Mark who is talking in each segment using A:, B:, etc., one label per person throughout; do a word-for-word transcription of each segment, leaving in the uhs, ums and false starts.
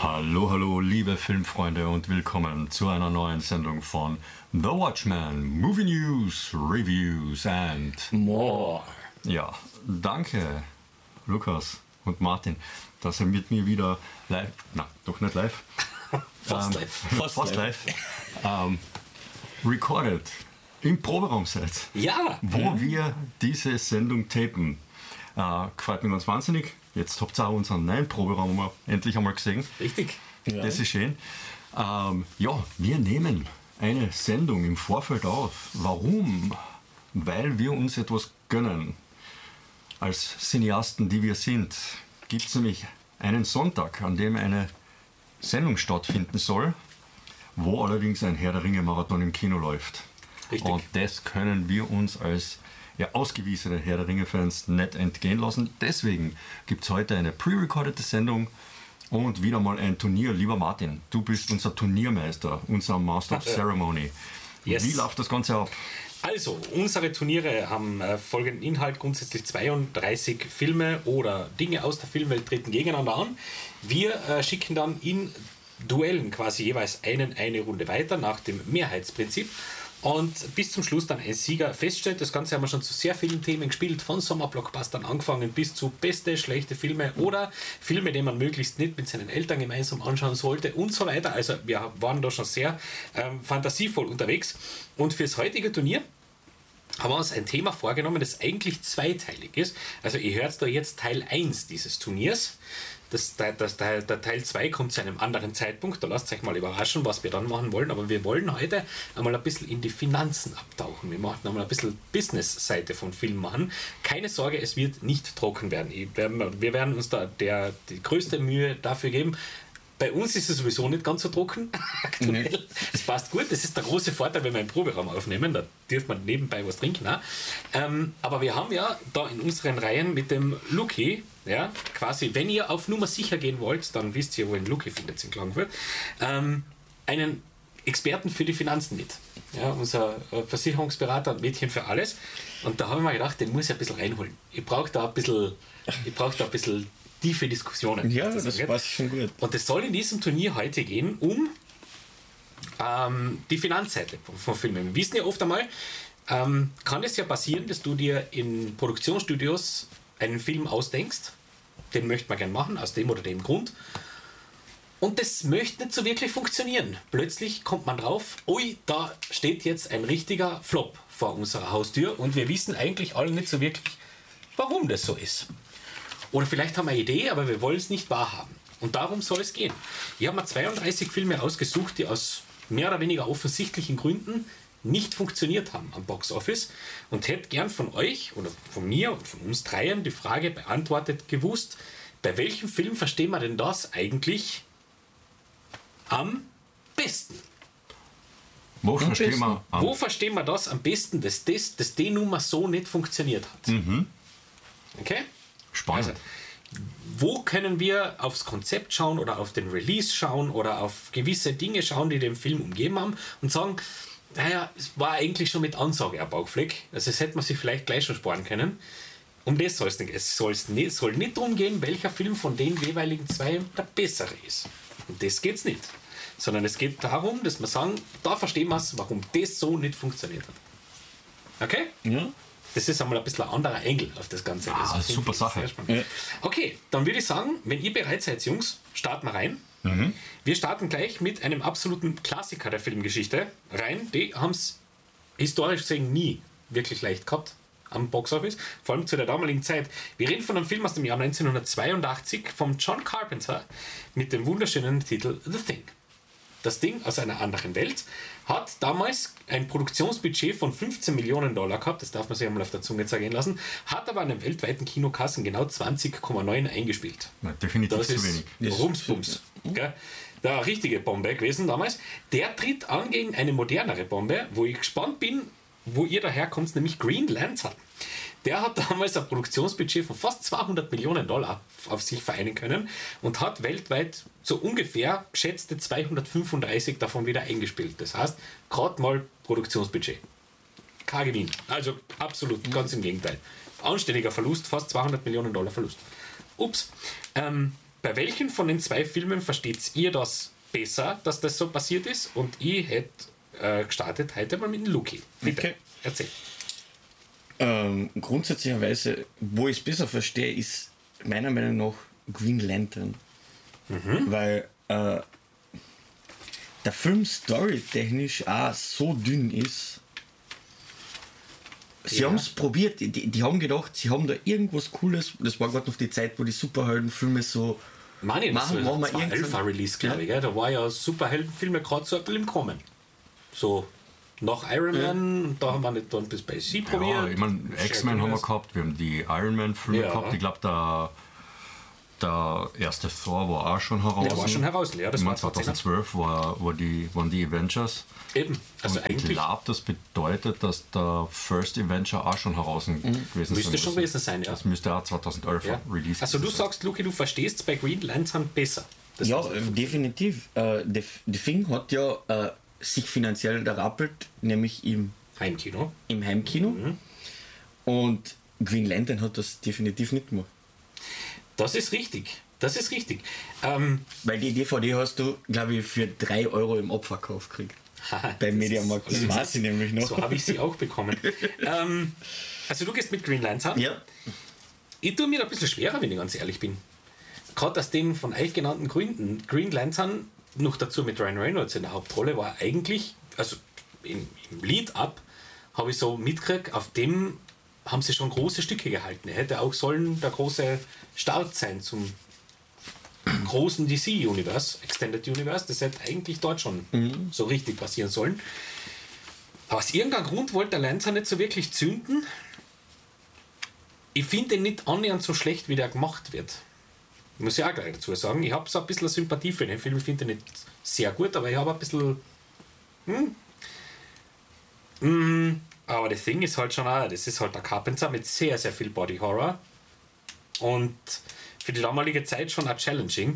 A: Hallo, hallo, liebe Filmfreunde und willkommen zu einer neuen Sendung von The Watchmen, Movie News, Reviews and
B: More.
A: Ja, danke Lukas und Martin, dass ihr mit mir wieder live, na, doch nicht live,
B: Fast
A: ähm,
B: live.
A: fast, fast live, ähm, recorded, im Proberaum seid,
B: Ja.
A: wo wir diese Sendung tapen. Äh, gefällt mir ganz wahnsinnig. Jetzt habt ihr auch unseren neuen Proberaum endlich einmal gesehen.
B: Richtig.
A: Ja. Das ist schön. Ähm, ja, wir nehmen eine Sendung im Vorfeld auf. Warum? Weil wir uns etwas gönnen. Als Cineasten, die wir sind, gibt es nämlich einen Sonntag, an dem eine Sendung stattfinden soll, wo allerdings ein Herr der Ringe-Marathon im Kino läuft.
B: Richtig.
A: Und das können wir uns als ja, ausgewiesene Herr der Ringe-Fans nicht entgehen lassen. Deswegen gibt es heute eine pre-recordete Sendung und wieder mal ein Turnier. Lieber Martin, du bist unser Turniermeister, unser Master of Ceremony.
B: Yes.
A: Wie läuft das Ganze ab?
B: Also, unsere Turniere haben äh, folgenden Inhalt: grundsätzlich zweiunddreißig Filme oder Dinge aus der Filmwelt treten gegeneinander an. Wir äh, schicken dann in Duellen quasi jeweils einen eine Runde weiter nach dem Mehrheitsprinzip. Und bis zum Schluss dann ein Sieger feststellt. Das Ganze haben wir schon zu sehr vielen Themen gespielt, von Sommerblockbustern angefangen bis zu beste, schlechte Filme oder Filme, die man möglichst nicht mit seinen Eltern gemeinsam anschauen sollte und so weiter. Also wir waren da schon sehr ähm, fantasievoll unterwegs. Und fürs heutige Turnier haben wir uns ein Thema vorgenommen, das eigentlich zweiteilig ist. Also ihr hört da jetzt Teil eins dieses Turniers. Das, das, der, der Teil zwei kommt zu einem anderen Zeitpunkt. Da lasst euch mal überraschen, was wir dann machen wollen. Aber wir wollen heute einmal ein bisschen in die Finanzen abtauchen. Wir machen einmal ein bisschen Business-Seite von Film machen. Keine Sorge, es wird nicht trocken werden. Wir werden uns da der, die größte Mühe dafür geben. Bei uns ist es sowieso nicht ganz so trocken. Aktuell. Es passt gut. Das ist der große Vorteil, wenn wir einen Proberaum aufnehmen. Da dürft man nebenbei was trinken. Ähm, aber wir haben ja da in unseren Reihen mit dem Luki, ja, quasi, wenn ihr auf Nummer sicher gehen wollt, dann wisst ihr, wo ihr den Luki findet in Klagenfurt, ähm, einen Experten für die Finanzen mit. Ja, unser Versicherungsberater und Mädchen für alles. Und da habe ich mir gedacht, den muss ich ein bisschen reinholen. Ich brauche da ein bisschen, ich brauche da ein bisschen tiefe Diskussionen.
C: Ja, das, das passt schon gut.
B: Und es soll in diesem Turnier heute gehen um ähm, die Finanzseite von, von Filmen. Wir wissen ja oft einmal, ähm, kann es ja passieren, dass du dir in Produktionsstudios einen Film ausdenkst, den möchte man gerne machen, aus dem oder dem Grund. Und das möchte nicht so wirklich funktionieren. Plötzlich kommt man drauf, ui, da steht jetzt ein richtiger Flop vor unserer Haustür und wir wissen eigentlich alle nicht so wirklich, warum das so ist. Oder vielleicht haben wir eine Idee, aber wir wollen es nicht wahrhaben. Und darum soll es gehen. Ich habe mir zweiunddreißig Filme ausgesucht, die aus mehr oder weniger offensichtlichen Gründen nicht funktioniert haben am Boxoffice und hätte gern von euch oder von mir und von uns dreien die Frage beantwortet gewusst, bei welchem Film verstehen wir denn das eigentlich am besten?
A: Wo verstehen wir, am
B: Wo verstehen wir das am besten, dass das, dass die Nummer so nicht funktioniert hat?
A: Mhm.
B: Okay?
A: Spannend.
B: Also, wo können wir aufs Konzept schauen oder auf den Release schauen oder auf gewisse Dinge schauen, die den Film umgeben haben und sagen, naja, es war eigentlich schon mit Ansage ein Bauchfleck, also das hätte man sich vielleicht gleich schon sparen können. Um das soll es nicht. Es soll's nicht, soll nicht darum gehen, welcher Film von den jeweiligen zwei der bessere ist. Um das geht es nicht. Sondern es geht darum, dass wir sagen, da verstehen wir es, warum das so nicht funktioniert hat. Okay?
C: Ja.
B: Das ist einmal ein bisschen ein anderer Engel auf das Ganze.
A: Ah,
B: das
A: super Sache.
C: Ja.
B: Okay, dann würde ich sagen, wenn ihr bereit seid, Jungs, starten wir rein.
A: Mhm.
B: Wir starten gleich mit einem absoluten Klassiker der Filmgeschichte rein. Die haben es historisch gesehen nie wirklich leicht gehabt am Boxoffice, vor allem zu der damaligen Zeit. Wir reden von einem Film aus dem Jahr neunzehnhundertzweiundachtzig von John Carpenter mit dem wunderschönen Titel The Thing. Das Ding aus einer anderen Welt hat damals ein Produktionsbudget von fünfzehn Millionen Dollar gehabt, das darf man sich einmal auf der Zunge zergehen lassen, hat aber an den weltweiten Kinokassen genau zwanzig Komma neun eingespielt.
A: Na, definitiv
B: Das
A: zu
B: ist
A: wenig.
B: Rumsbums. Gell? Der richtige Bombe gewesen damals. Der tritt an gegen eine modernere Bombe, wo ich gespannt bin, wo ihr daherkommt, nämlich Green Lantern. Der hat damals ein Produktionsbudget von fast zweihundert Millionen Dollar auf sich vereinen können und hat weltweit so ungefähr geschätzte zweihundertfünfunddreißig davon wieder eingespielt. Das heißt, gerade mal Produktionsbudget. Kein Gewinn. Also absolut, ganz im Gegenteil. Anständiger Verlust, fast zweihundert Millionen Dollar Verlust. Ups. Ähm, bei welchen von den zwei Filmen versteht ihr das besser, dass das so passiert ist? Und ich hätte äh, gestartet heute mal mit dem Luki. Bitte,
C: Okay.
B: erzähl.
C: Ähm, grundsätzlicherweise, wo ich es besser verstehe, ist meiner Meinung nach Green Lantern. Weil äh, der Film storytechnisch auch so dünn ist. Sie
B: Ja.
C: haben es probiert, die, die haben gedacht, sie haben da irgendwas Cooles. Das war gerade noch die Zeit, wo die Superheldenfilme so.
B: Meine, das
C: Machen-
B: war
C: machen wir
B: das war
C: irgendwann-
B: Alpha-Release, glaube
C: Ja.
B: ich. Gell? Da war ja Superheldenfilme gerade so ein bisschen im Kommen. So nach Iron Man, da haben wir nicht dann bis bei sie probiert.
A: Ja, ich meine, X-Men haben wir
B: Shared
A: gehabt, wir haben die Iron Man-Filme
B: Ja.
A: gehabt. Ich glaube, der, der erste Thor war auch schon heraus.
B: Der war schon heraus, ja, das
A: ich
B: war
A: meine, zweitausendzwölf war, war die, waren die Avengers.
B: Eben, also
A: Und ich
B: eigentlich
A: glaube, das bedeutet, dass der First Avenger auch schon heraus gewesen
B: müsste
A: sein
B: schon gewesen sein, ja.
A: Das müsste auch zweitausendelf
B: ja.
A: released
B: Also du
A: sein.
B: sagst, Luki, du verstehst bei Green Lantern besser. Das
C: Ja,
B: war's.
C: äh, definitiv. Äh, der, der Thing hat ja äh, sich finanziell errappelt, nämlich im,
B: Heimkino.
C: im Heimkino. Und Green Lantern hat das definitiv nicht gemacht.
B: Das ist richtig. Das ist richtig. Ähm,
C: Weil die D V D hast du, glaube ich, für drei Euro im Abverkauf gekriegt. Beim Mediamarkt. Das weiß ich nämlich noch.
B: so habe ich sie auch bekommen. ähm, also du gehst mit Green Lantern.
C: Ja.
B: Ich tue mir da ein bisschen schwerer, wenn ich ganz ehrlich bin. Gerade aus den von euch genannten Gründen. Green Lantern, noch dazu mit Ryan Reynolds in der Hauptrolle, war eigentlich, also im, im Lead-Up habe ich so mitgekriegt, auf dem haben sie schon große Stücke gehalten. Er hätte auch sollen der große Start sein zum großen D C-Universe, Extended Universe. Das hätte eigentlich dort schon so richtig passieren sollen. Aber aus irgendeinem Grund wollte der Lancer nicht so wirklich zünden. Ich finde ihn nicht annähernd so schlecht, wie der gemacht wird. Muss ich auch gleich dazu sagen. Ich habe so ein bisschen Sympathie für den Film. Ich finde ihn nicht sehr gut, aber ich habe ein bisschen. Hm. Hm. Aber das Ding ist halt schon auch, das ist halt der Carpenter mit sehr, sehr viel Body Horror. Und für die damalige Zeit schon auch challenging.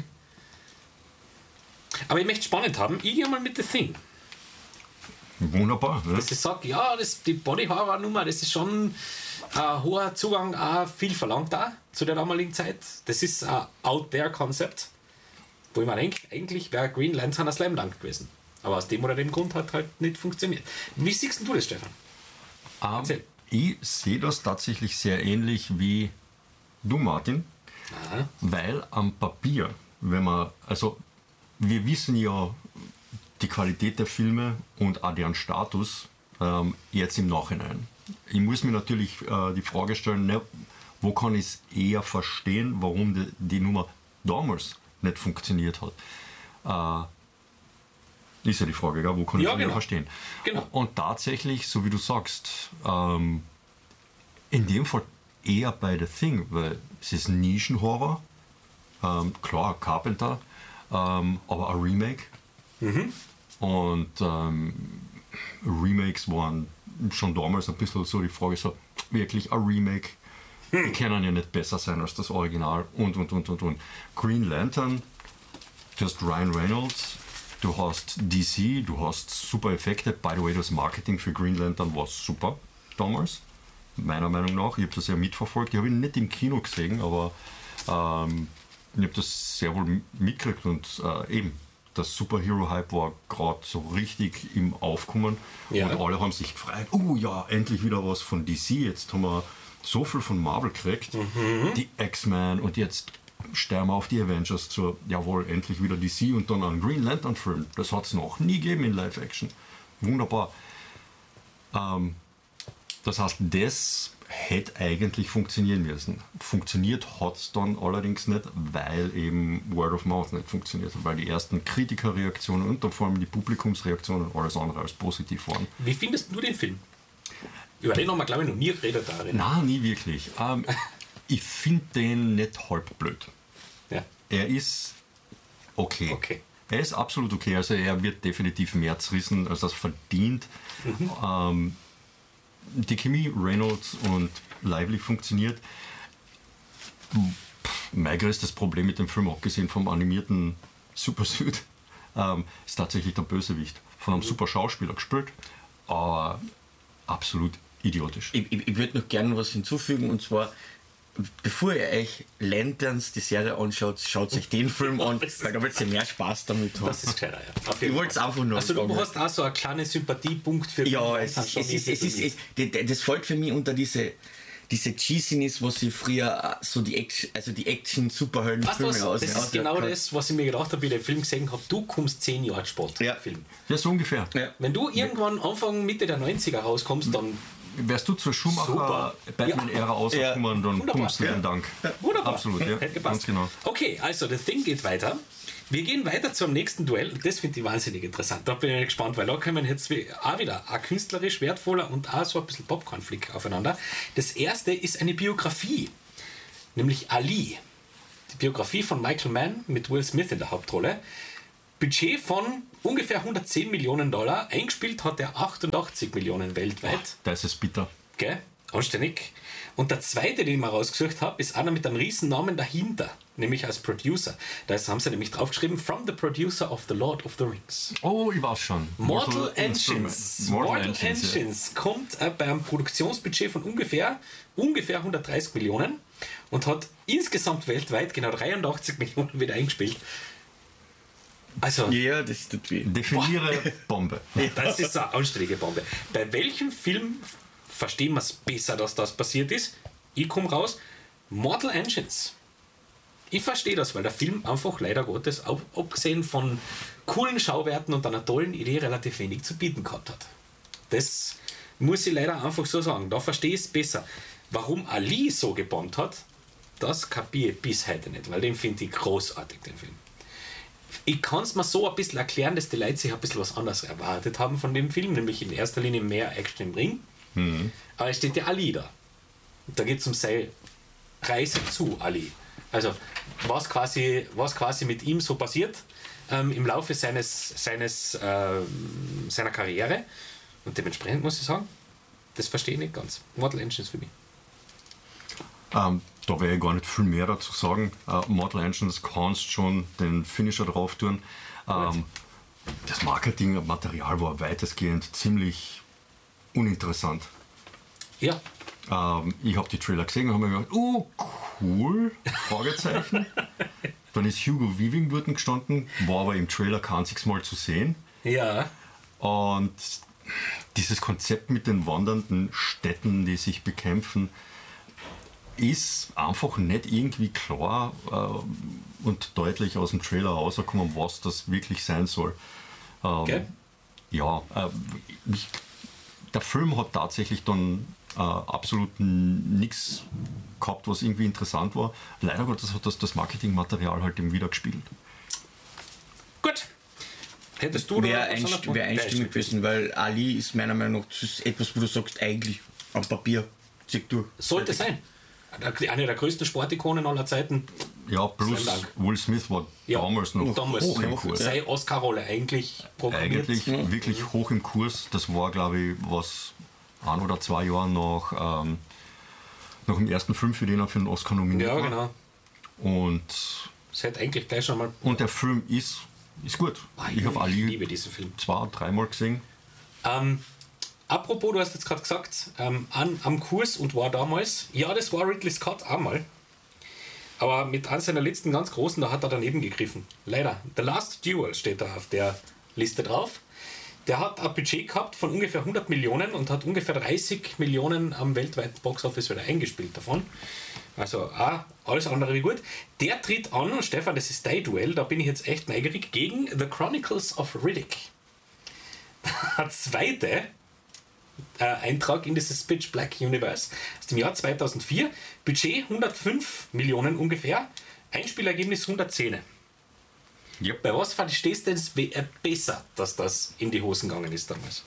B: Aber ich möchte es spannend haben. Ich gehe mal mit The Thing.
A: Wunderbar. Ne?
B: Dass ich sage, ja, das, die Body Horror Nummer, das ist schon ein hoher Zugang, auch viel verlangt da zu der damaligen Zeit. Das ist ein Out-There-Konzept, wo ich mir denke, eigentlich wäre Green Lantern ein Slam Dunk gewesen. Aber aus dem oder dem Grund hat halt nicht funktioniert. Wie siehst du das, Stefan?
A: Ähm,
B: Erzähl.
A: ich sehe das tatsächlich sehr ähnlich wie du, Martin,
B: Aha.
A: weil am Papier, wenn man, also wir wissen ja die Qualität der Filme und auch deren Status ähm, jetzt im Nachhinein. Ich muss mir natürlich äh, die Frage stellen, ne, wo kann ich es eher verstehen, warum die, die Nummer damals nicht funktioniert hat. Äh, ist ja die Frage, gell? Wo kann ich
B: Ja,
A: es
B: genau.
A: eher verstehen?
B: Genau.
A: Und tatsächlich, so wie du sagst, ähm, in dem Fall eher bei The Thing, weil es ist Nischenhorror, ähm, klar, Carpenter, ähm, aber ein Remake. Und ähm, Remakes waren schon damals ein bisschen so die Frage, so wirklich ein Remake, die können ja nicht besser sein als das Original und und und und und. Green Lantern, du hast Ryan Reynolds, du hast D C, du hast super Effekte. By the way, das Marketing für Green Lantern war super damals, meiner Meinung nach. Ich habe das ja mitverfolgt, ich habe ihn nicht im Kino gesehen, aber ähm, ich habe das sehr wohl mitgekriegt und äh, eben, der Superhero-Hype war gerade so richtig im Aufkommen
B: Ja.
A: und alle haben sich gefreut, oh ja, endlich wieder was von D C, jetzt haben wir so viel von Marvel gekriegt, die X-Men und jetzt steuern wir auf die Avengers zu, jawohl, endlich wieder D C und dann einen Green Lantern-Film, das hat es noch nie gegeben in Live-Action, wunderbar. Ähm, das heißt, das hätte eigentlich funktionieren müssen. Funktioniert hat es dann allerdings nicht, weil eben Word of Mouth nicht funktioniert hat, weil die ersten Kritikerreaktionen und dann vor allem die Publikumsreaktionen alles andere als positiv waren.
B: Wie findest du den Film? Über den haben wir, glaube ich, noch nie geredet darin.
A: Nein, nie wirklich. Ähm, ich finde den nicht halb blöd.
B: Ja.
A: Er ist okay.
B: Okay.
A: Er ist absolut okay. Also er wird definitiv mehr zerrissen, als das verdient. Ähm, die Chemie Reynolds und Lively funktioniert. Mein größtes Problem mit dem Film, abgesehen vom animierten Supersuit, ähm, ist tatsächlich der Bösewicht. Von einem super Schauspieler gespielt, aber absolut idiotisch.
C: Ich, ich, ich würde noch gerne was hinzufügen, und zwar bevor ihr euch Lanterns, die Serie anschaut, schaut euch den Film an, weil da wird ihr mehr Spaß damit haben.
B: Das ist gescheiter, ja. Auf
C: Ich
B: jeden
C: wollte es
B: Fall.
C: einfach nur
B: Also du
C: sagen.
B: hast auch so einen kleinen Sympathiepunkt für
C: Ja,
B: Green
C: es
B: Lantern
C: ist,
B: schon
C: es ist,
B: in
C: es ist, es, das- das fällt für mich unter diese, diese Cheesiness, was sie früher so die Action, also die
B: Weißt du
C: Action-Superhelden-Filme
B: was?
C: aus.
B: Das ist genau das, was ich mir gedacht habe, wie ich den Film gesehen habe. Du kommst zehn Jahre spät.
C: Ja.
B: Film.
A: Ja, so ungefähr.
C: Ja.
B: Wenn du irgendwann Anfang, Mitte der neunziger rauskommst, dann
A: Wärst du zur
B: Super.
A: Schumacher-Batman-Ära rausgekommen, dann
B: Wunderbar.
A: pumpst du den Dank.
B: wunderbar.
A: Absolut, ja.
B: Hätte gepasst.
A: Ganz genau.
B: Okay, also The Thing geht weiter. Wir gehen weiter zum nächsten Duell und das finde ich wahnsinnig interessant. Da bin ich gespannt, weil da kommen jetzt wie- auch wieder ein künstlerisch wertvoller und auch so ein bisschen Popcorn-Flick aufeinander. Das erste ist eine Biografie, nämlich Ali. Die Biografie von Michael Mann mit Will Smith in der Hauptrolle. Budget von ungefähr hundertzehn Millionen Dollar. Eingespielt hat er achtundachtzig Millionen weltweit.
A: Da ist es bitter.
B: Gell? Anständig. Und der zweite, den ich mal rausgesucht habe, ist einer mit einem riesen Namen dahinter, nämlich als Producer. Da haben sie nämlich draufgeschrieben, from the producer of The Lord of the Rings.
A: Oh, ich weiß schon.
B: Mortal,
A: Instrument.
B: Engines.
A: Mortal,
B: Mortal
A: Engines.
B: Engines kommt äh, bei einem Produktionsbudget von ungefähr, ungefähr hundertdreißig Millionen und hat insgesamt weltweit genau dreiundachtzig Millionen wieder eingespielt. Also,
C: Ja, das tut weh.
A: Ja. Definiere Bombe.
B: das ist eine anständige Bombe. Bei welchem Film verstehen wir es besser, dass das passiert ist? Ich komme raus, Mortal Engines. Ich verstehe das, weil der Film einfach leider Gottes, ab- abgesehen von coolen Schauwerten und einer tollen Idee, relativ wenig zu bieten gehabt hat. Das muss ich leider einfach so sagen. Da verstehe ich es besser. Warum Ali so gebombt hat, das kapiere ich bis heute nicht, weil den finde ich großartig, den Film. Ich kann es mir so ein bisschen erklären, dass die Leute sich ein bisschen was anderes erwartet haben von dem Film, nämlich in erster Linie mehr Action im Ring. Aber es steht ja Ali da. Und da geht es um seine Reise zu Ali. Also was quasi, was quasi mit ihm so passiert ähm, im Laufe seines, seines, äh, seiner Karriere. Und dementsprechend muss ich sagen, das verstehe ich nicht ganz. Mortal Engines für mich.
A: Ähm, da werde ich gar nicht viel mehr dazu sagen. Äh, Mortal Engines kannst schon den Finisher drauf tun. Ähm, das Marketingmaterial war weitestgehend ziemlich uninteressant.
B: Ja,
A: Ähm, ich habe die Trailer gesehen und habe mir gedacht, oh cool, Fragezeichen. Dann ist Hugo Weaving dort gestanden, war aber im Trailer kein einziges Mal zu sehen.
B: ja,
A: Und dieses Konzept mit den wandernden Städten, die sich bekämpfen, ist einfach nicht irgendwie klar äh, und deutlich aus dem Trailer rausgekommen, was das wirklich sein soll. Ähm,
B: gell?
A: ja, äh, ich, der Film hat tatsächlich dann äh, absolut nichts gehabt, was irgendwie interessant war. Leider Gottes hat das, das Marketingmaterial halt eben wieder gespielt.
B: Gut. Hättest du
C: Wäre
B: da was
C: einst
B: anderes-
C: wär einstimmig gewesen, weil Ali ist meiner Meinung nach das ist etwas, wo du sagst, eigentlich am Papier, zieh durch.
B: Sollte sein. Eine der größten Sportikonen aller Zeiten.
A: Ja, plus
B: Vielen Dank.
A: Will Smith war
B: Ja,
A: damals noch
B: damals
A: hoch im
C: noch,
A: Kurs.
B: Sei Oscar-Rolle eigentlich programmiert.
A: Eigentlich wirklich hoch im Kurs. Das war, glaube ich, was ein oder zwei Jahre nach, ähm, nach dem ersten Film, für den er für den Oscar nominiert
B: Ja,
A: war.
B: genau.
A: Und,
B: Es hätte eigentlich gleich schon mal.
A: und der Film ist, ist gut.
B: Ah,
A: Ich habe Ali
B: liebe diesen Film.
A: zwei, dreimal gesehen.
B: Ähm, apropos, du hast jetzt gerade gesagt, ähm, an, am Kurs und war damals. Ja, das war Ridley Scott einmal. Aber mit einem seiner letzten ganz großen, da hat er daneben gegriffen. Leider. The Last Duel steht da auf der Liste drauf. Der hat ein Budget gehabt von ungefähr hundert Millionen und hat ungefähr dreißig Millionen am weltweiten Boxoffice wieder eingespielt davon. Also auch alles andere wie gut. Der tritt an, und Stefan, das ist dein Duell, da bin ich jetzt echt neugierig, gegen The Chronicles of Riddick. Der zweite äh, Eintrag in dieses Pitch Black Universe aus dem Jahr zweitausendvier. Budget hundertfünf Millionen ungefähr. Einspielergebnis hundertzehn.
A: Yep.
B: Bei was verstehst du denn es we- äh, besser, dass das in die Hosen gegangen ist damals?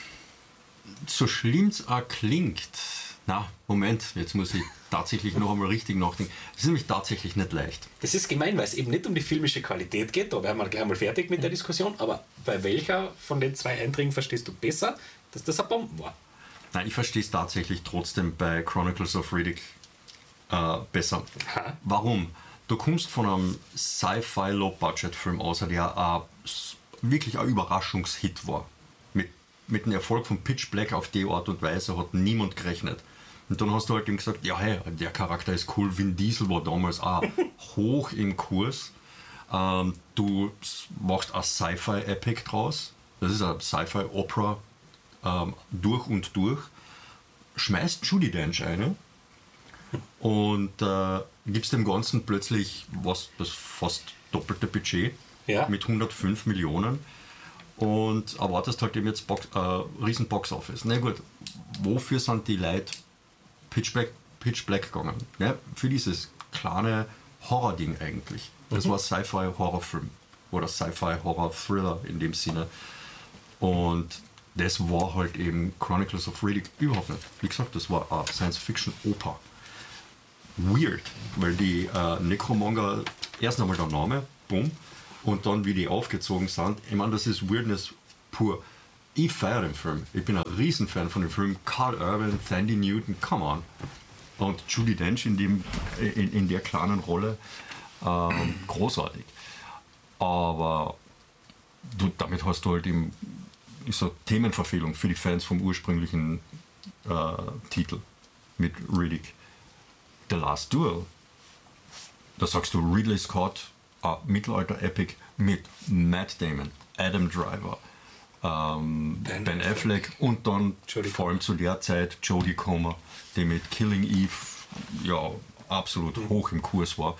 A: So schlimm es auch klingt, na, Moment, jetzt muss ich tatsächlich noch einmal richtig nachdenken. Das ist nämlich tatsächlich nicht leicht.
B: Das ist gemein, weil es eben nicht um die filmische Qualität geht. Da wären wir gleich mal fertig mit der Diskussion. Aber bei welcher von den zwei Einträgen verstehst du besser, dass das ein Bomben war?
A: Nein, ich verstehe es tatsächlich trotzdem bei Chronicles of Riddick äh, besser.
B: Aha.
A: Warum? Du kommst von einem Sci-Fi Low-Budget-Film aus, der ein, wirklich ein Überraschungshit war. Mit, mit dem Erfolg von Pitch Black auf die Art und Weise hat niemand gerechnet. Und dann hast du halt ihm gesagt, ja hey, der Charakter ist cool, Vin Diesel war damals auch hoch im Kurs. Ähm, du machst ein Sci-Fi-Epic draus, das ist ein Sci-Fi-Opera ähm, durch und durch, schmeißt Judi Dench eine und äh, gibst dem Ganzen plötzlich was, das fast doppelte Budget
B: Ja.
A: mit hundertfünf Millionen und erwartest halt eben jetzt Box, äh, riesen Box-Office. Na gut, wofür sind die Leute Pitch Black, Pitch Black gegangen? Ja, für dieses kleine Horror-Ding eigentlich. Das
B: Mhm.
A: war Sci-Fi-Horrorfilm oder Sci-Fi-Horror-Thriller in dem Sinne. Und das war halt eben Chronicles of Riddick überhaupt nicht. Wie gesagt, das war eine Science-Fiction-Oper. Weird, weil die äh, Necromonger erst einmal der Name, bumm, und dann wie die aufgezogen sind. Ich meine, das ist Weirdness pur. Ich feiere den Film. Ich bin ein Riesenfan von dem Film. Carl Urban, Thandie Newton, come on. Und Judi Dench in, dem, in, in der kleinen Rolle, ähm, großartig. Aber du, damit hast du halt eben so Themenverfehlung für die Fans vom ursprünglichen äh, Titel mit Riddick. The Last Duel. Da sagst du Ridley Scott, ein Mittelalter-Epic mit Matt Damon, Adam Driver, ähm, Ben, ben Affleck und dann
B: Jodie
A: vor allem zu der Zeit Jodie Comer, die mit Killing Eve ja absolut mhm. hoch im Kurs war.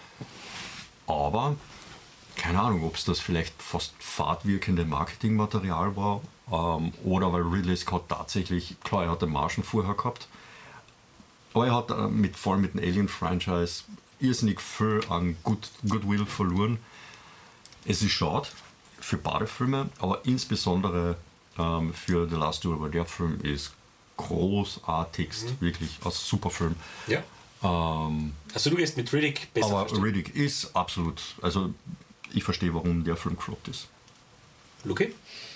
A: Aber keine Ahnung, ob es das vielleicht fast fahrtwirkende Marketingmaterial war ähm, oder weil Ridley Scott tatsächlich, klar, er hat den Martian vorher gehabt, aber er hat äh, mit, vor allem mit dem Alien-Franchise irrsinnig viel an Good, Goodwill verloren. Es ist schade für beide Filme, aber insbesondere ähm, für The Last Duel, weil der Film ist großartigst, mhm. wirklich ein super Film.
B: Ja.
A: Ähm,
B: also du gehst mit Riddick besser
A: aber
B: verstehen.
A: Riddick ist absolut, also ich verstehe, warum der Film gefloppt ist.
B: Luki?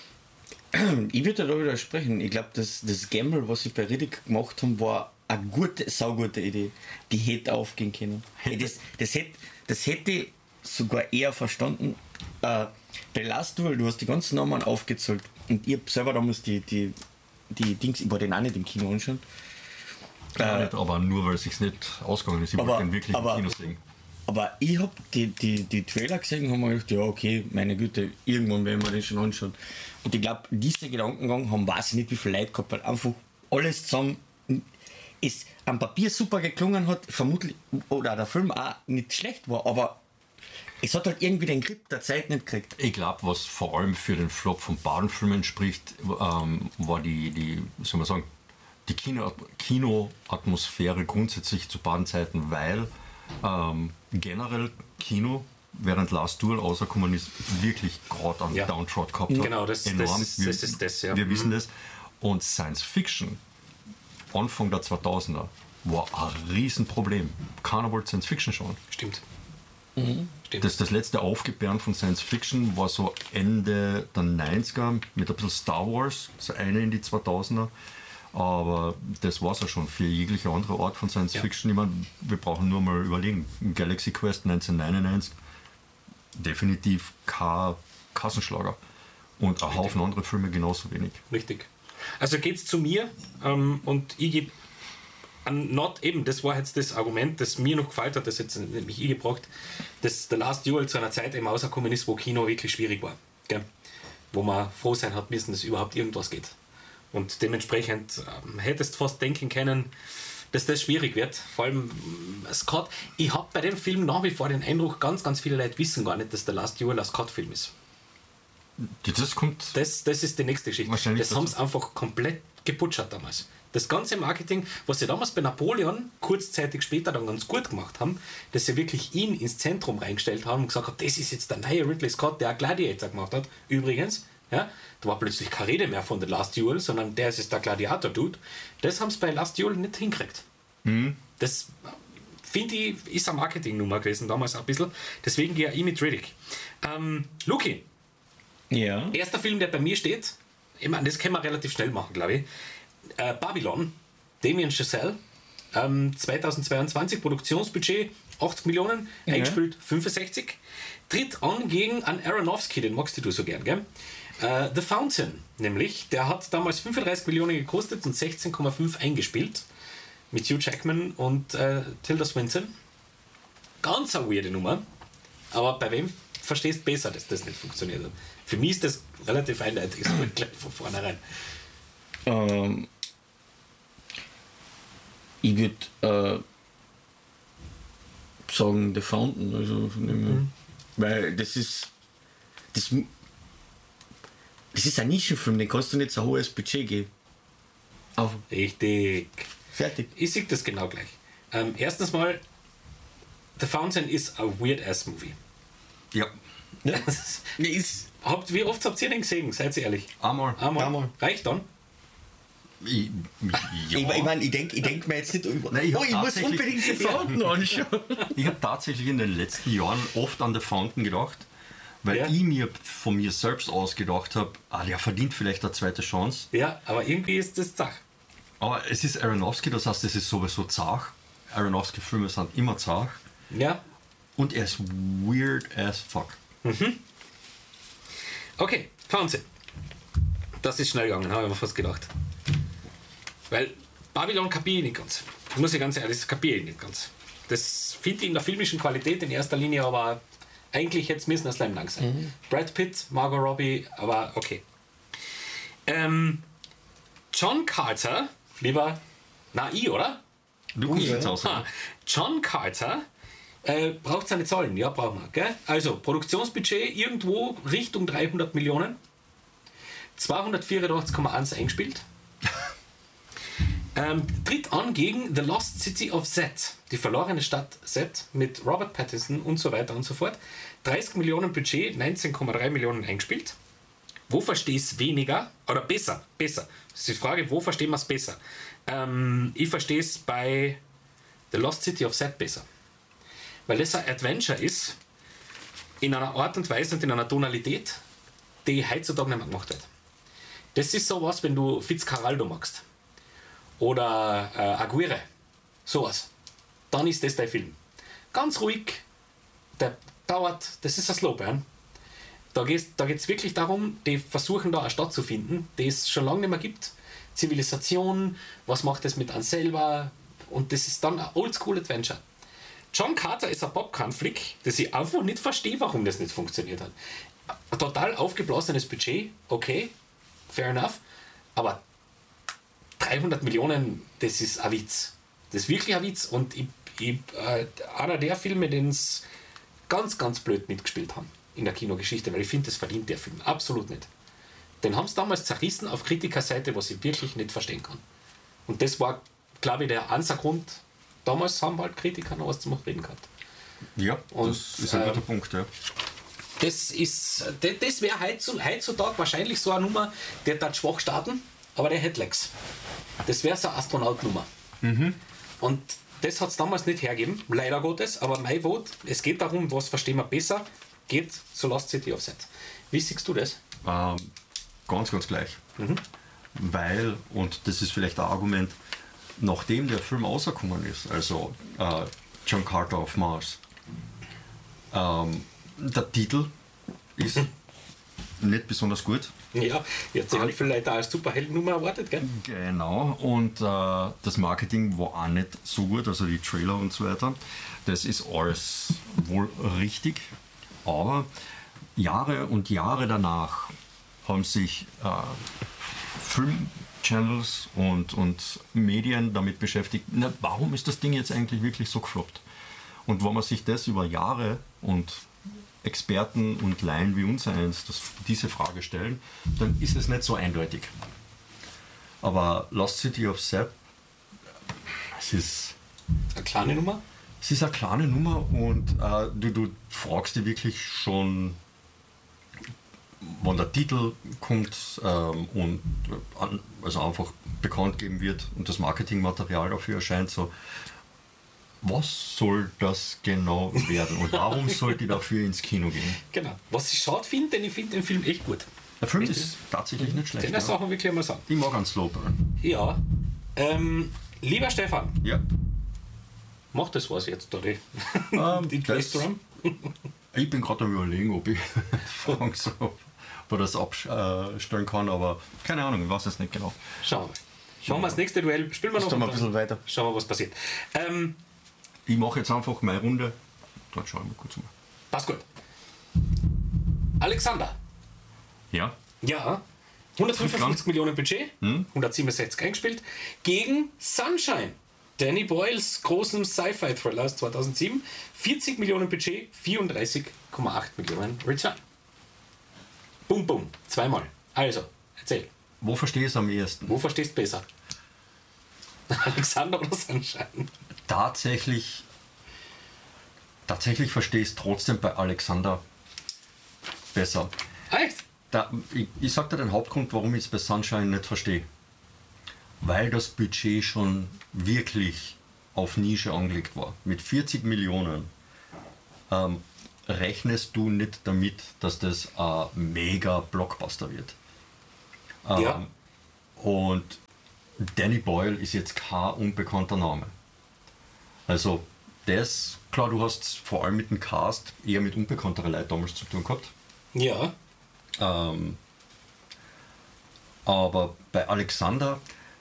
C: Ich würde da widersprechen. Ich glaube, das, das Gamble, was sie bei Riddick gemacht haben, war eine gute, saugute Idee. Die hätte aufgehen können. Das, das, hätte, das hätte ich sogar eher verstanden. Äh, bei Last Duel, du hast die ganzen Namen aufgezählt und ich habe selber damals die, die, die Dings, ich war den auch nicht im Kino anschauen.
A: Äh, nicht, aber nur weil es sich nicht ausgegangen ist. Ich
C: aber,
A: wollte den wirklich
C: aber,
A: im Kino sehen.
C: Aber ich habe die, die, die Trailer gesehen und habe mir gedacht, ja okay, meine Güte, irgendwann werden wir den schon anschauen. Und ich glaube, diese Gedankengang haben weiß ich nicht wie viele Leute gehabt, weil einfach alles zusammen es am Papier super geklungen hat, vermutlich, oder der Film auch nicht schlecht war, aber es hat halt irgendwie den Grip der Zeit nicht gekriegt.
A: Ich glaube, was vor allem für den Flop von Baden-Filmen spricht, ähm, war die, die, soll man sagen, die Kino, Kinoatmosphäre grundsätzlich zu Badenzeiten, weil ähm, generell Kino während Last Duel rausgekommen ist, wirklich gerade an
B: Ja.
A: Downtrot gehabt hat.
B: Genau, das,
A: Enorm.
B: das, ist,
A: wir,
B: das ist das, ja.
A: Wir wissen
B: Mhm.
A: das. Und Science Fiction, Anfang der zweitausender, war ein Riesenproblem. Keiner wollte Science Fiction schauen.
B: Stimmt.
C: Mhm.
B: Stimmt.
A: Das, das letzte Aufgebären von Science Fiction war so Ende der neunziger mit ein bisschen Star Wars, so eine in die zweitausender. Aber das war es ja schon für jegliche andere Art von Science
B: Ja.
A: Fiction. Ich meine, wir brauchen nur mal überlegen. Galaxy Quest neunzehnhundertneunundneunzig, definitiv kein Kassenschlager. Und ein Haufen andere Filme genauso wenig.
B: Richtig. Also geht's zu mir ähm, und ich gebe an Not eben, das war jetzt das Argument, das mir noch gefällt hat, das jetzt nämlich ich gebracht, dass The Last Duel zu einer Zeit eben rausgekommen ist, wo Kino wirklich schwierig war. Gell? Wo man froh sein hat müssen, dass überhaupt irgendwas geht. Und dementsprechend ähm, hättest fast denken können, dass das schwierig wird. Vor allem ähm, Scott, ich habe bei dem Film nach wie vor den Eindruck, ganz, ganz viele Leute wissen gar nicht, dass The Last Duel ein Scott-Film ist.
A: Das kommt.
B: Das, das ist die nächste Geschichte.
A: Wahrscheinlich
B: Das
A: dazu.
B: haben sie einfach komplett geputschert damals. Das ganze Marketing, was sie damals bei Napoleon kurzzeitig später dann ganz gut gemacht haben, dass sie wirklich ihn ins Zentrum reingestellt haben und gesagt haben, das ist jetzt der neue Ridley Scott, der auch Gladiator gemacht hat. Übrigens, ja, da war plötzlich keine Rede mehr von The Last Duel, sondern der ist jetzt der Gladiator-Dude. Das haben sie bei Last Duel nicht hingekriegt.
A: Mhm.
B: Das finde ich, ist eine Marketingnummer gewesen damals auch ein bisschen. Deswegen gehe ich mit Riddick. Ähm, Luki,
C: Ja.
B: erster Film, der bei mir steht, ich meine, das können wir relativ schnell machen, glaube ich. Äh, Babylon, Damien Chazelle, ähm, zweitausendzweiundzwanzig, Produktionsbudget achtzig Millionen,
C: Ja.
B: eingespielt fünfundsechzig, tritt an gegen einen Aronofsky, den magst du so gern, gell? Äh, The Fountain, nämlich, der hat damals fünfunddreißig Millionen gekostet und sechzehn Komma fünf eingespielt. mit Hugh Jackman und äh, Tilda Swinton. Ganz eine weirde Nummer. Aber bei wem verstehst du besser, dass das nicht funktioniert hat? Für mich ist das relativ eindeutig, so gleich von vornherein.
C: Ähm, ich würde äh, sagen The Fountain, also von dem, mhm. weil das ist das, das ist ein Nischenfilm, den kannst du nicht so ein hohes Budget geben. Auf.
B: Richtig.
C: Fertig.
B: Ich sehe das genau gleich. Ähm, erstens mal, The Fountain ist ein weird-ass-Movie.
A: Ja.
C: Ja. ist
B: Habt, wie oft habt ihr den gesehen? Seid ihr ehrlich?
A: Einmal.
B: Einmal.
C: Einmal.
B: Reicht dann?
A: Ich, ja.
C: Ich, ich meine, ich denke ich denk mir jetzt nicht,
A: Nein, ich
C: oh, ich muss
A: tatsächlich-
C: unbedingt The Fountain anschauen.
A: Ich habe tatsächlich in den letzten Jahren oft an The Fountain gedacht, weil
B: Ja.
A: ich mir von mir selbst aus gedacht habe, ah, der verdient vielleicht eine zweite Chance.
B: Ja, aber irgendwie ist das Zach.
A: Aber es ist Aronofsky, das heißt, es ist sowieso zart. Aronofsky-Filme sind immer zart.
B: Ja.
A: Und er ist weird as fuck.
B: Okay, Fountain. Das ist schnell gegangen, habe ich mir fast gedacht. Weil Babylon kapiere ich nicht ganz. Muss ich ganz ehrlich sagen, das kapiere ich nicht ganz. Das finde ich in der filmischen Qualität in erster Linie, aber eigentlich jetzt müssen das Slam Dunk sein.
C: Mhm.
B: Brad Pitt, Margot Robbie, aber okay. Ähm, John Carter, lieber, na ich, oder?
A: Du
C: Oh,
A: kannst
C: ja.
A: jetzt auch
B: Ha,
A: sagen.
B: John Carter äh, braucht seine Zahlen, ja, brauchen wir. Gell? Also, Produktionsbudget irgendwo Richtung dreihundert Millionen. zweihundertvierundachtzig Komma eins eingespielt. ähm, tritt an gegen The Lost City of Z, die verlorene Stadt Z, mit Robert Pattinson und so weiter und so fort. dreißig Millionen Budget, neunzehn Komma drei Millionen eingespielt. Wo verstehst du weniger? Oder besser, besser. Das ist die Frage, wo verstehen wir es besser? Ähm, ich verstehe es bei The Lost City of Z besser. Weil das ein Adventure ist, in einer Art und Weise und in einer Tonalität, die heutzutage nicht mehr gemacht wird. Das ist sowas, wenn du Fitzcarraldo magst. Oder äh, Aguirre. Sowas. Dann ist das dein Film. Ganz ruhig. Der dauert, das ist ein Slowburn. Da geht da es wirklich darum, die versuchen da eine Stadt zu finden, die es schon lange nicht mehr gibt. Zivilisation, was macht das mit einem selber? Und das ist dann ein Oldschool-Adventure. John Carter ist ein Popcorn-Flick, das ich einfach nicht verstehe, warum das nicht funktioniert hat. Ein total aufgeblasenes Budget, okay, fair enough, aber dreihundert Millionen, das ist ein Witz. Das ist wirklich ein Witz und ich, ich, äh, einer der Filme, den es ganz, ganz blöd mitgespielt haben in der Kinogeschichte, weil ich finde, das verdient der Film absolut nicht. Den haben sie damals zerrissen auf Kritikerseite, was ich wirklich nicht verstehen kann. Und das war, glaube ich, der Ansatzgrund. Damals haben halt Kritiker noch was zum Reden gehabt.
A: Ja,
B: Und,
A: das ist ein
B: ähm,
A: guter Punkt. Ja.
B: Das ist, das, das wäre heutzutage wahrscheinlich so eine Nummer, der hat schwach starten, aber der hätte Lex. Das wäre so eine Astronautnummer.
A: Mhm.
B: Und das hat es damals nicht hergegeben, leider Gottes, aber mein Vote, es geht darum, was verstehen wir besser, geht zu Lost City of Z. Wie siehst du das?
A: Ähm, ganz, ganz gleich. Weil, und das ist vielleicht ein Argument, nachdem der Film rausgekommen ist, also äh, John Carter of Mars, ähm, der Titel ist nicht besonders gut.
B: Ja, jetzt haben viele Leute als Superheldennummer erwartet, gell?
A: Genau, und äh, das Marketing war auch nicht so gut, also die Trailer und so weiter. Das ist alles wohl richtig, aber Jahre und Jahre danach haben sich äh, Filmchannels und, und Medien damit beschäftigt, na, warum ist das Ding jetzt eigentlich wirklich so gefloppt? Und wenn man sich das über Jahre und Experten und Laien wie uns eins das, diese Frage stellen, dann ist es nicht so eindeutig. Aber Lost City of Z, es ist,
B: Eine kleine Nummer?
A: es ist eine kleine Nummer und äh, du, du fragst dich wirklich schon, wann der Titel kommt ähm, und äh, an, also einfach bekannt geben wird und das Marketingmaterial dafür erscheint, so, was soll das genau werden und warum sollte ich dafür ins Kino gehen?
B: Genau. Was ich schade finde, denn ich finde den Film echt gut.
A: Der Film ist tatsächlich nicht schlecht.
B: Den
A: Ja.
B: Sachen wirklich einmal sagen.
A: Ich mag einen Slowburn.
B: Ja. Ähm, lieber Stefan,
A: Ja.
B: mach das was jetzt, oder?
A: Ähm,
B: Die
A: das-
B: Trace-Drum?
A: Ich bin gerade am Überlegen, ob ich fragen soll, ob man das abstellen kann, aber keine Ahnung, ich weiß es nicht genau.
B: Schauen wir. Schauen wir das nächste Duell. Spielen wir noch.
C: Ist da mal ein bisschen weiter.
B: Schauen wir, was passiert. Ähm,
A: Ich mache jetzt einfach meine Runde. Dann schauen wir kurz mal.
B: passt gut. Alexander.
A: Ja,
B: Ja. hundertfünfundfünfzig Millionen Budget, hundertsiebenundsechzig eingespielt, gegen Sunshine. Danny Boyles großen Sci-Fi-Thriller aus zweitausendsieben. vierzig Millionen Budget, vierunddreißig Komma acht Millionen Return. Bum, bum. Zweimal. Also, erzähl.
A: wo verstehe ich es am ehesten?
B: Wo verstehst du besser? Alexander oder Sunshine?
A: Tatsächlich, tatsächlich verstehe ich es trotzdem bei Alexander besser.
B: Echt?
A: Da, ich ich sage dir den Hauptgrund, warum ich es bei Sunshine nicht verstehe. Weil das Budget schon wirklich auf Nische angelegt war. Mit vierzig Millionen ähm, rechnest du nicht damit, dass das ein mega Blockbuster wird. Ähm,
B: Ja.
A: Und Danny Boyle ist jetzt kein unbekannter Name. Also das, klar, du hast vor allem mit dem Cast eher mit unbekannteren Leuten damals zu tun gehabt.
B: Ja.
A: Ähm, aber bei Alexander,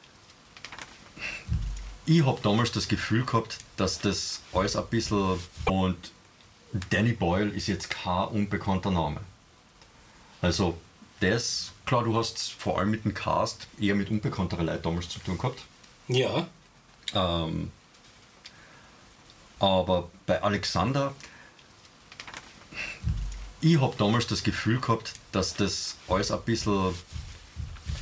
A: ich habe damals das Gefühl gehabt, dass das alles ein bisschen. Und Danny Boyle ist jetzt kein unbekannter Name. Also, das, klar, du hast vor allem mit dem Cast eher mit unbekannteren Leuten damals zu tun gehabt.
B: Ja.
A: Ähm, aber bei Alexander, ich habe damals das Gefühl gehabt, dass das alles ein bisschen